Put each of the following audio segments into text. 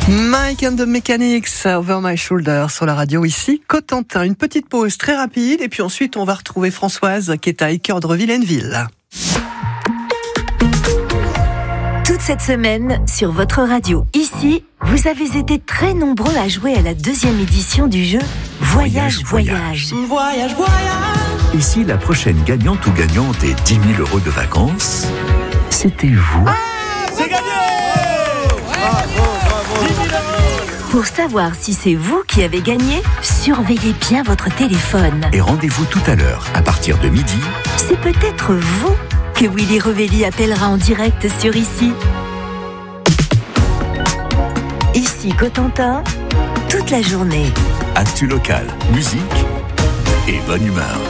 Mike and the Mechanics, Over My Shoulder sur la radio ici, Cotentin. Une petite pause très rapide et puis ensuite on va retrouver Françoise qui est à Équeurdre-Villaineville. Toute cette semaine, sur votre radio ici, vous avez été très nombreux à jouer à la 2e édition du jeu Voyage. Et si la prochaine gagnante ou gagnante est 10 000 € de vacances, c'était vous. C'est gagné! Pour savoir si c'est vous qui avez gagné, surveillez bien votre téléphone. Et rendez-vous tout à l'heure, à partir de midi. C'est peut-être vous que Willy Revelli appellera en direct sur Ici. Ici Cotentin, toute la journée. Actu local, musique et bonne humeur.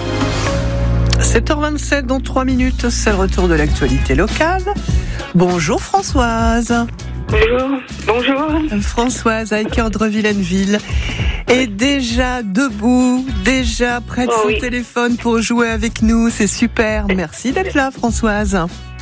7h27 dans 3 minutes, c'est le retour de l'actualité locale. Bonjour Françoise. Bonjour. Françoise à Équeurdre-Villaineville est déjà debout, déjà près de son téléphone pour jouer avec nous. C'est super. Merci d'être là, Françoise.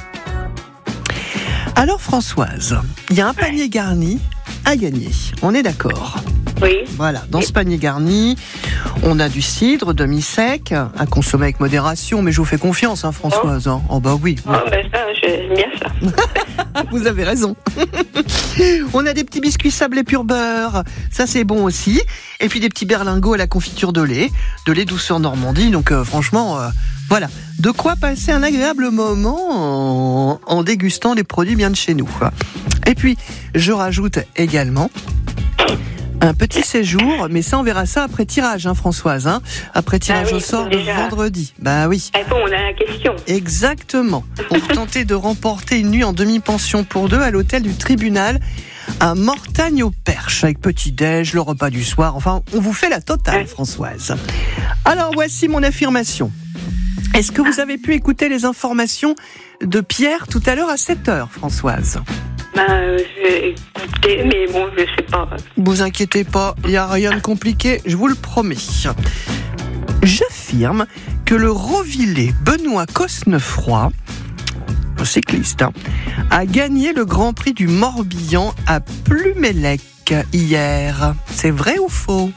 Alors, Françoise, il y a un panier garni à gagner. On est d'accord? Oui. Voilà, dans ce panier garni, on a du cidre demi-sec à consommer avec modération, mais je vous fais confiance, hein, Françoise. Oh bah oui. Oh, ben ça, j'aime bien ça. Vous avez raison. On a des petits biscuits sablés pur beurre, ça c'est bon aussi. Et puis des petits berlingots à la confiture de lait douceur Normandie. Donc franchement, voilà, de quoi passer un agréable moment en dégustant les produits bien de chez nous. Et puis, je rajoute également un petit séjour, mais ça on verra ça après tirage, hein, Françoise, hein, après tirage au sort de vendredi. Bah oui. Répondre à la question. Exactement. Pour tenter de remporter une nuit en demi-pension pour 2 à l'hôtel du tribunal à Mortagne-au-Perche, avec petit-déj, le repas du soir. Enfin, on vous fait la totale, Françoise. Alors voici mon affirmation. Est-ce que vous avez pu écouter les informations de Pierre tout à l'heure à 7h, Françoise? J'ai écouté, mais bon, je sais pas. Vous inquiétez pas, il n'y a rien de compliqué, je vous le promets. J'affirme que le Rovillé Benoît Cosnefroy, cycliste, a gagné le Grand Prix du Morbihan à Plumélec hier. C'est vrai ou faux?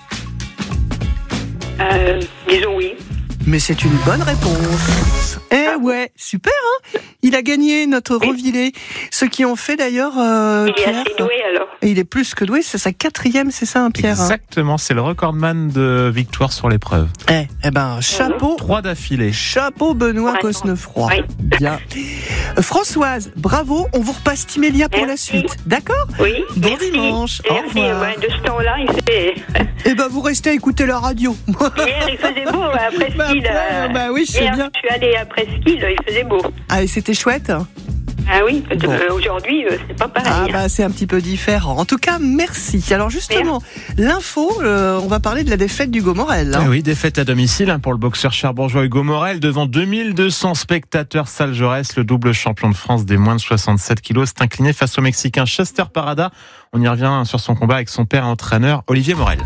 Disons oui. Mais c'est une bonne réponse. Ouais, super, hein? Il a gagné notre Rovillé. Ce qui en fait d'ailleurs, il Pierre, est assez doué alors. Et il est plus que doué, c'est sa 4e, c'est ça, hein, Pierre? Exactement, c'est le recordman de victoire sur l'épreuve. Eh ben, chapeau. 3 d'affilée. Chapeau Benoît Cosnefroy. Oui. Bien. Françoise, bravo, on vous repasse Timélia pour la suite. D'accord? Oui. Bon dimanche. Au Merci. revoir. Ouais, de ce temps-là, il fait... Eh ben, vous restez à écouter la radio. Hier, il faisait beau après ski. Bah oui, je sais Hier, bien. je suis allée après ski, il faisait beau. Ah, et c'était chouette? Ah oui, Bon. Aujourd'hui, c'est pas pareil. Ah bah c'est un petit peu différent. En tout cas, merci. Alors justement, l'info, on va parler de la défaite d'Hugo Morel. Hein. Ah oui, défaite à domicile pour le boxeur cherbourgeois Hugo Morel devant 2200 spectateurs. Salle Jaurès, le double champion de France des moins de 67 kilos, s'est incliné face au Mexicain Chester Parada. On y revient sur son combat avec son père entraîneur Olivier Morel.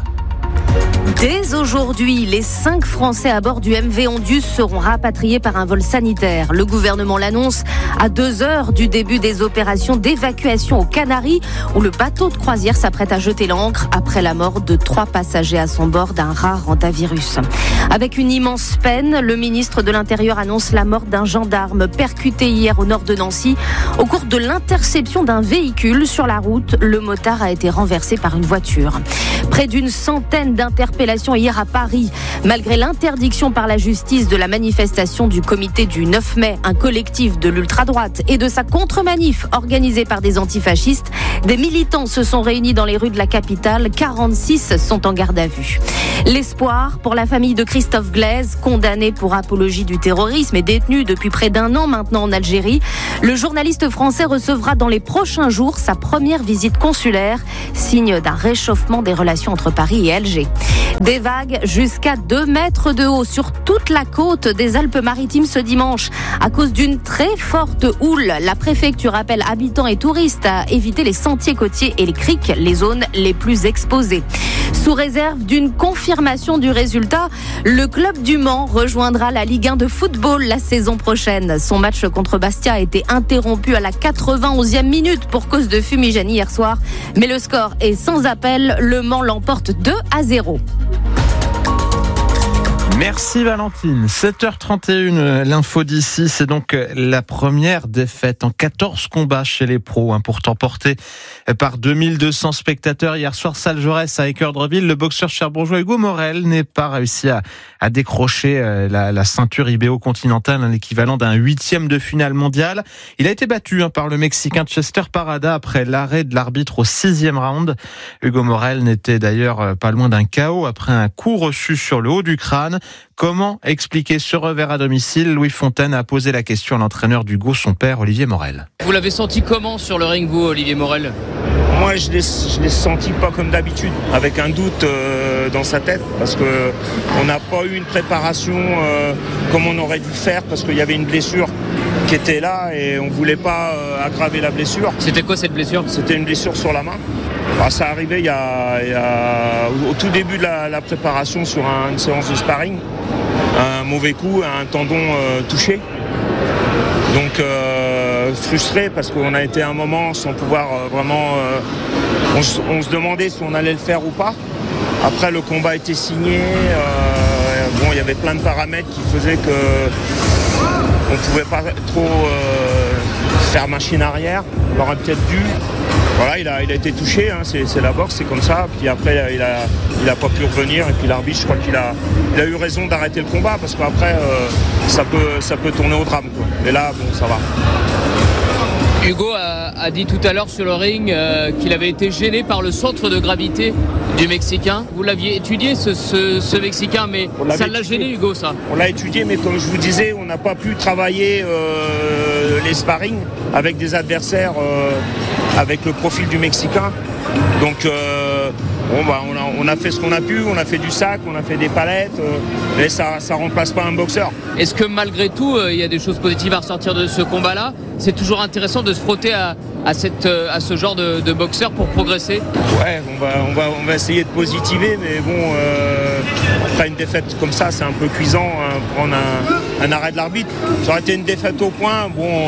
Dès aujourd'hui, les 5 Français à bord du MV Ondius seront rapatriés par un vol sanitaire. Le gouvernement l'annonce à 2 heures du début des opérations d'évacuation aux Canaries, où le bateau de croisière s'apprête à jeter l'ancre après la mort de 3 passagers à son bord d'un rare hantavirus. Avec une immense peine, le ministre de l'Intérieur annonce la mort d'un gendarme percuté hier au nord de Nancy. Au cours de l'interception d'un véhicule sur la route, le motard a été renversé par une voiture. Près d'une centaine d'interpellations hier à Paris. Malgré l'interdiction par la justice de la manifestation du comité du 9 mai, un collectif de l'ultra-droite, et de sa contre-manif organisée par des antifascistes, des militants se sont réunis dans les rues de la capitale. 46 sont en garde à vue. L'espoir pour la famille de Christophe Glaise, condamné pour apologie du terrorisme et détenu depuis près d'1 an maintenant en Algérie. Le journaliste français recevra dans les prochains jours sa première visite consulaire, signe d'un réchauffement des relations entre Paris et Alger. Des vagues jusqu'à 2 mètres de haut sur toute la côte des Alpes-Maritimes ce dimanche. À cause d'une très forte houle, la préfecture appelle habitants et touristes à éviter les sentiers côtiers et les criques, les zones les plus exposées. Sous réserve d'une confirmation du résultat, le club du Mans rejoindra la Ligue 1 de football la saison prochaine. Son match contre Bastia a été interrompu à la 91e minute pour cause de fumigène hier soir. Mais le score est sans appel. Le Mans l'emporte 2-0. Merci Valentine. 7h31, l'info d'ici, c'est donc la première défaite en 14 combats chez les pros, pourtant porté par 2200 spectateurs hier soir, salle Jaurès à Équeurdreville. Le boxeur cherbourgeois Hugo Morel n'est pas réussi à décrocher la ceinture IBO continentale, l'équivalent d'un 8e de finale mondiale. Il a été battu par le Mexicain Chester Parada après l'arrêt de l'arbitre au 6e round. Hugo Morel n'était d'ailleurs pas loin d'un KO après un coup reçu sur le haut du crâne. Comment expliquer ce revers à domicile ? Louis Fontaine a posé la question à l'entraîneur d'Hugo, son père, Olivier Morel. Vous l'avez senti comment sur le ring, vous, Olivier Morel ? Moi, je l'ai senti pas comme d'habitude, avec un doute dans sa tête, parce qu'on n'a pas eu une préparation comme on aurait dû faire, parce qu'il y avait une blessure qui était là et on ne voulait pas aggraver la blessure. C'était quoi cette blessure ? C'était une blessure sur la main. Alors, ça arrivait au tout début de la préparation sur une séance de sparring, un mauvais coup, un tendon touché. Donc frustré parce qu'on a été un moment sans pouvoir vraiment... on se demandait si on allait le faire ou pas. Après le combat était signé, il y avait plein de paramètres qui faisaient qu'on ne pouvait pas trop faire machine arrière. On aurait peut-être dû. Voilà, il a été touché, c'est la boxe, c'est comme ça. Puis après, il a pas pu revenir. Et puis l'arbitre, je crois qu'il a eu raison d'arrêter le combat parce qu'après, ça peut tourner au drame, quoi. Et là, bon, ça va. Hugo a dit tout à l'heure sur le ring qu'il avait été gêné par le centre de gravité du Mexicain. Vous l'aviez étudié, ce Mexicain, mais ça l'a gêné, Hugo, ça ? On l'a étudié, mais comme je vous disais, on n'a pas pu travailler les sparring avec des adversaires avec le profil du Mexicain. Donc on a fait ce qu'on a pu, on a fait du sac, on a fait des palettes, mais ça remplace pas un boxeur. Est-ce que malgré tout, il y a des choses positives à ressortir de ce combat-là ? C'est toujours intéressant de se frotter à ce genre de boxeur pour progresser ? Ouais, on va essayer de positiver, mais bon, après une défaite comme ça, c'est un peu cuisant, prendre un arrêt de l'arbitre. Ça aurait été une défaite au point,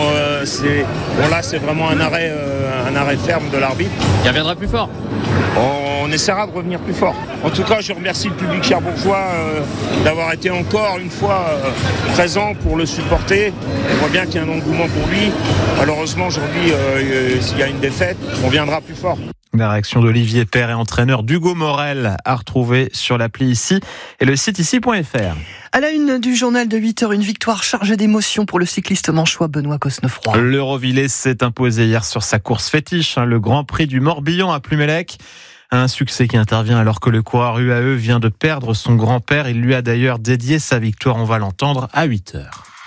là c'est vraiment un arrêt ferme de l'arbitre. Il reviendra plus fort. On essaiera de revenir plus fort. En tout cas, je remercie le public cherbourgeois d'avoir été encore une fois présent pour le supporter. On voit bien qu'il y a un engouement pour lui. Malheureusement, aujourd'hui, s'il y a une défaite, on viendra plus fort. La réaction d'Olivier Père et entraîneur d'Hugo Morel à retrouver sur l'appli ici et le site ici.fr. À la une du journal de 8h, une victoire chargée d'émotions pour le cycliste manchois Benoît Cosnefroy. L'Eurovillé s'est imposé hier sur sa course fétiche, le Grand Prix du Morbihan à Plumelec. Un succès qui intervient alors que le coureur UAE vient de perdre son grand-père. Il lui a d'ailleurs dédié sa victoire. On va l'entendre à 8h.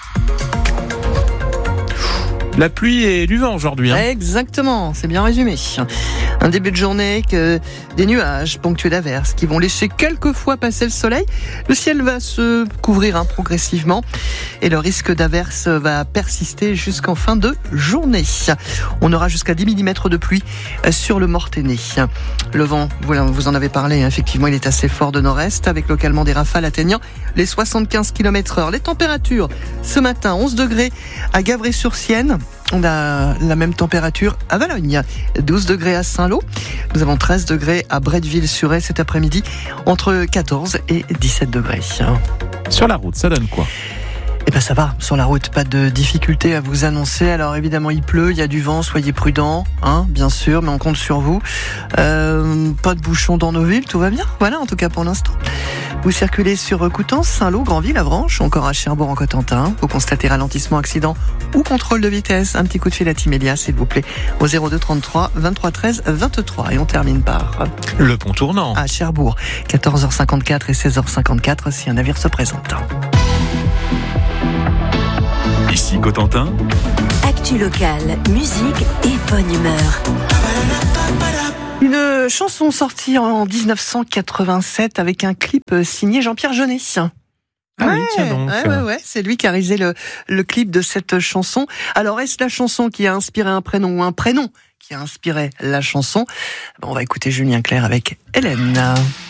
La pluie et du vent aujourd'hui. Exactement, c'est bien résumé. Un début de journée que des nuages ponctués d'averses qui vont laisser quelques fois passer le soleil. Le ciel va se couvrir progressivement et le risque d'averses va persister jusqu'en fin de journée. On aura jusqu'à 10 mm de pluie sur le Mortainais. Le vent, vous en avez parlé, effectivement, il est assez fort de nord-est avec localement des rafales atteignant les 75 km/h. Les températures, ce matin, 11 degrés à Gavray-sur-Sienne. On a la même température à Valogne, 12 degrés à Saint-Lô. Nous avons 13 degrés à Bretteville-sur-Aie cet après-midi, entre 14 et 17 degrés. Sur la route, ça donne quoi ? Eh ben ça va, sur la route, pas de difficulté à vous annoncer. Alors évidemment il pleut, il y a du vent, soyez prudents, bien sûr, mais on compte sur vous. Pas de bouchons dans nos villes, tout va bien, voilà en tout cas pour l'instant. Vous circulez sur Coutances, Saint-Lô, Granville, Avranches, encore à Cherbourg en Cotentin. Vous constatez ralentissement, accident ou contrôle de vitesse. Un petit coup de fil à Timélia, s'il vous plaît, au 02 33 23 13 23. Et on termine par le pont tournant à Cherbourg, 14h54 et 16h54 si un navire se présente. Ici Cotentin. Actu locale, musique et bonne humeur. Une chanson sortie en 1987 avec un clip signé Jean-Pierre Jeunet. Oui, tiens donc. Ouais, c'est lui qui a réalisé le clip de cette chanson. Alors, est-ce la chanson qui a inspiré un prénom ou un prénom qui a inspiré la chanson ? On va écouter Julien Clerc avec Hélène.